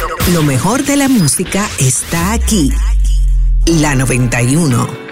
Lo mejor de la música está aquí. La 91.